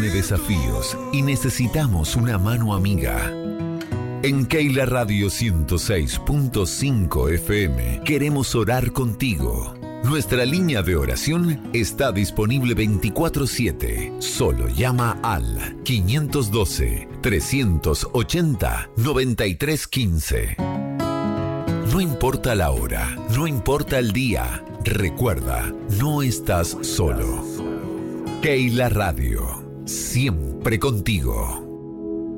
impone desafíos y necesitamos una mano amiga. En Keila Radio 106.5 FM queremos orar contigo. Nuestra línea de oración está disponible 24/7. Solo llama al 512-380-9315. No importa la hora, no importa el día. Recuerda, no estás solo. Keila Radio, siempre contigo.